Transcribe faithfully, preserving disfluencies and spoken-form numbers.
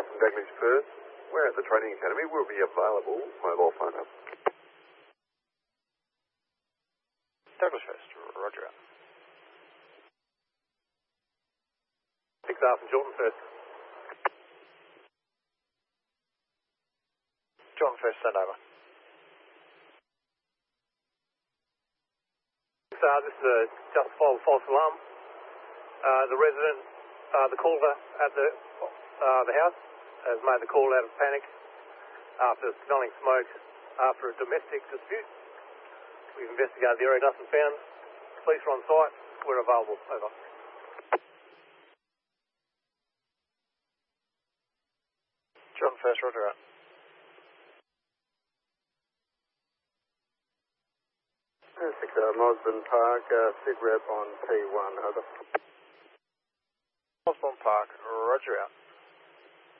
from Daglish Perth. We're at the training academy. We'll be available. Mobile phone up. Douglas first, roger out. six R from Jordan first. Jordan first, send over. six R, this is a just false, false alarm. Uh, the resident, uh, the caller at the, uh, the house has made the call out of panic after smelling smoke after a domestic dispute. We've investigated the area, nothing found. Police are on site. We're available. Over. Jordan first, roger out. six R, Mosburn Park, uh, sit rep on P one, over. Osborne Park, roger out.